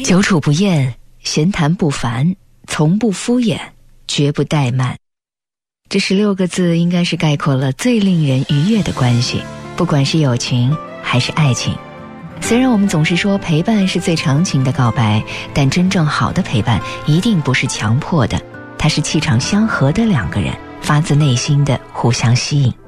久处不厌，闲谈不烦，从不敷衍，绝不怠慢。这16个字应该是概括了最令人愉悦的关系，不管是友情还是爱情。虽然我们总是说陪伴是最长情的告白，但真正好的陪伴一定不是强迫的，它是气场相合的两个人发自内心的互相吸引。